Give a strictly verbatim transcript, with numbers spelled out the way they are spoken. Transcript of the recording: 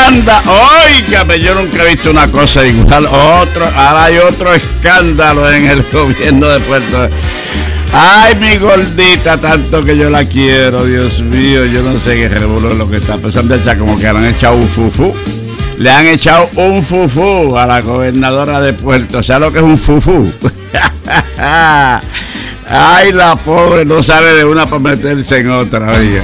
escándalo. Óigame, yo nunca he visto una cosa igual. Otro, ahora hay otro escándalo en el gobierno de Puerto Rico. Ay, mi gordita, tanto que yo la quiero, Dios mío, yo no sé qué revuelo lo que está pensando, ya como que le han echado un fufú. Le han echado un fufú a la gobernadora de Puerto. ¿Sabes lo que es un fufú? Ay, la pobre no sale de una para meterse en otra, oiga.